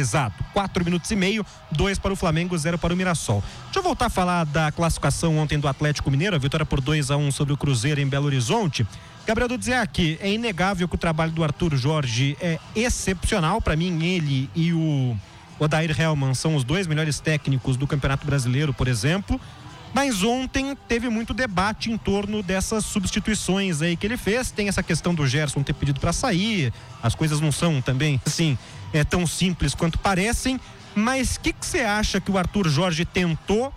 finalizado. 4 minutos e meio, 2 para o Flamengo, 0 para o Mirassol. Deixa eu voltar a falar da classificação ontem do Atlético Mineiro, a vitória por 2-1 sobre o Cruzeiro em Belo Horizonte. Gabriel Dudziak, é inegável que o trabalho do Arthur Jorge é excepcional. Para mim, ele e o Odair Hellmann são os 2 melhores técnicos do Campeonato Brasileiro, por exemplo. Mas ontem teve muito debate em torno dessas substituições aí que ele fez. Tem essa questão do Gerson ter pedido para sair. As coisas não são também, assim, tão simples quanto parecem. Mas o que você acha que o Arthur Jorge tentou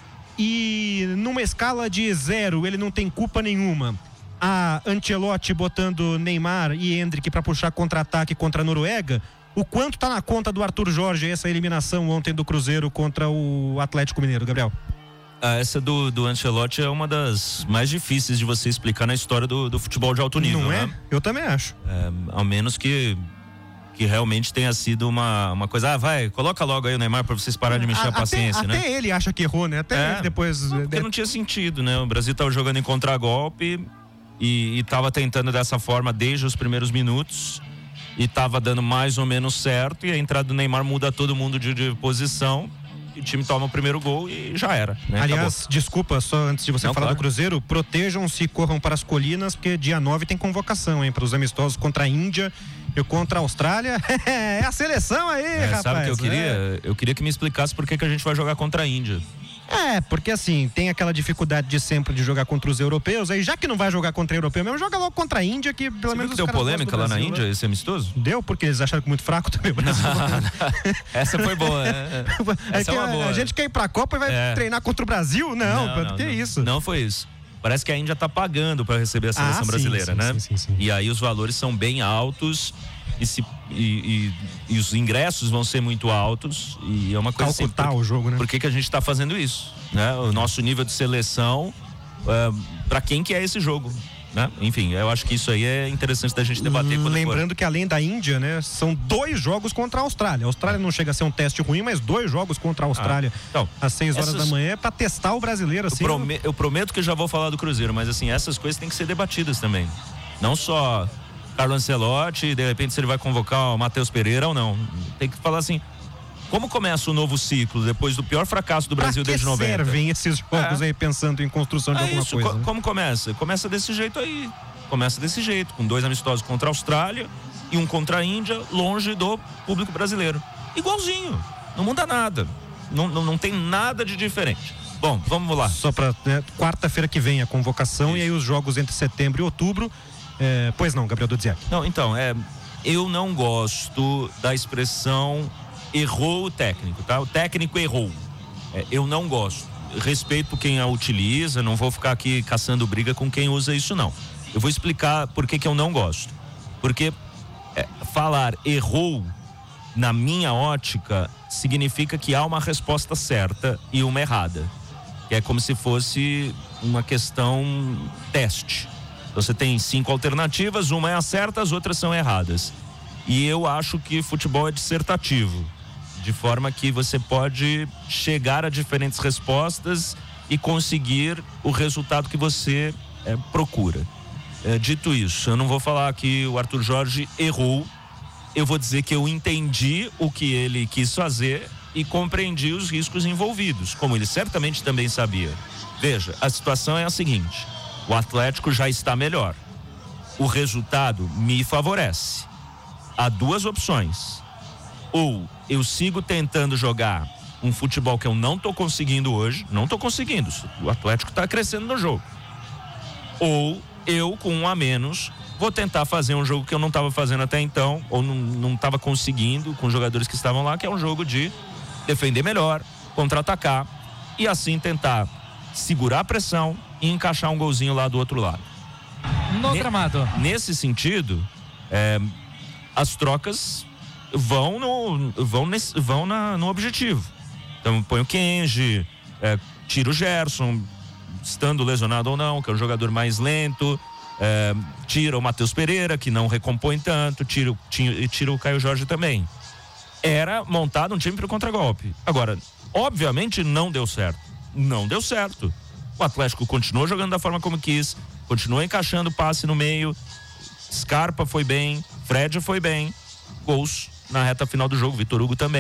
e numa escala de 0 ele não tem culpa nenhuma? A Ancelotti botando Neymar e Endrick para puxar contra-ataque contra a Noruega. O quanto tá na conta do Arthur Jorge essa eliminação ontem do Cruzeiro contra o Atlético Mineiro, Gabriel? Essa do Ancelotti é uma das mais difíceis de você explicar na história do futebol de alto nível. Não é? Né? Eu também acho. Ao menos que realmente tenha sido uma coisa, coloca logo aí o Neymar pra vocês pararem de mexer a paciência, né? Até ele acha que errou, né? Até ele depois... Porque não tinha sentido, né? O Brasil tava jogando em contragolpe e tava tentando dessa forma desde os primeiros minutos e tava dando mais ou menos certo, e a entrada do Neymar muda todo mundo de posição. E o time toma o primeiro gol e já era, né? Aliás, acabou. Desculpa, só antes de você falar do Cruzeiro, protejam-se e corram para as colinas, porque dia 9 tem convocação, hein? Para os amistosos contra a Índia e contra a Austrália. É a seleção aí, rapaz. Sabe o que eu queria? Eu queria que me explicasse por que a gente vai jogar contra a Índia. Porque assim, tem aquela dificuldade de sempre de jogar contra os europeus, aí já que não vai jogar contra o europeu mesmo, joga logo contra a Índia, que pelo menos deu polêmica lá na Índia, esse amistoso? Deu, porque eles acharam que muito fraco também o Brasil. Essa foi boa, né? Essa é uma boa. A gente quer ir pra Copa e vai treinar contra o Brasil? Não, que isso? Não foi isso. Parece que a Índia tá pagando para receber a seleção brasileira, né? Sim. E aí os valores são bem altos e os ingressos vão ser muito altos, e é uma coisa assim, o jogo, né? Por que a gente tá fazendo isso, né? O nosso nível de seleção, para quem que é esse jogo, né? Enfim, eu acho que isso aí é interessante da gente debater. Lembrando que além da Índia, né, são 2 jogos contra a Austrália. A Austrália não chega a ser um teste ruim, mas 2 jogos contra a Austrália então, às 6 horas da manhã para testar o brasileiro. Assim, eu prometo que já vou falar do Cruzeiro, mas assim, essas coisas têm que ser debatidas também. Não só Carlo Ancelotti, de repente se ele vai convocar o Matheus Pereira ou não. Tem que falar assim, como começa o novo ciclo depois do pior fracasso do Brasil desde 90? Servem esses jogos aí pensando em construção de alguma coisa? Né? Como começa? Começa desse jeito aí. Começa desse jeito, com 2 amistosos contra a Austrália e um contra a Índia, longe do público brasileiro. Igualzinho. Não muda nada. Não tem nada de diferente. Bom, vamos lá. Só para quarta-feira que vem a convocação. Isso. E aí os jogos entre setembro e outubro. Pois não, Gabriel Dudziak. Não, então, eu não gosto da expressão errou o técnico, tá? O técnico errou. Eu não gosto. Respeito quem a utiliza, não vou ficar aqui caçando briga com quem usa isso, não. Eu vou explicar por que eu não gosto. Porque falar errou, na minha ótica, significa que há uma resposta certa e uma errada. Que é como se fosse uma questão teste. Você tem 5 alternativas, uma é a certa, as outras são erradas. E eu acho que futebol é dissertativo, de forma que você pode chegar a diferentes respostas e conseguir o resultado que você procura. Dito isso, eu não vou falar que o Arthur Jorge errou, eu vou dizer que eu entendi o que ele quis fazer e compreendi os riscos envolvidos, como ele certamente também sabia. Veja, a situação é a seguinte: o Atlético já está melhor. O resultado me favorece. Há 2 opções. Ou eu sigo tentando jogar um futebol que eu não estou conseguindo hoje. Não estou conseguindo. O Atlético está crescendo no jogo. Ou eu, com 1 a menos, vou tentar fazer um jogo que eu não estava fazendo até então, ou não estava conseguindo com os jogadores que estavam lá, que é um jogo de defender melhor, contra-atacar e assim tentar segurar a pressão e encaixar um golzinho lá do outro lado. No gramado. Nesse sentido, as trocas vão no objetivo. Então põe o Kenji, tira o Gerson, estando lesionado ou não, que é um jogador mais lento, tira o Matheus Pereira, que não recompõe tanto, tira o Caio Jorge também. Era montado um time para o contragolpe. Agora, obviamente não deu certo. Não deu certo. O Atlético continuou jogando da forma como quis, continuou encaixando passe no meio, Scarpa foi bem, Fred foi bem, gols na reta final do jogo, Vitor Hugo também.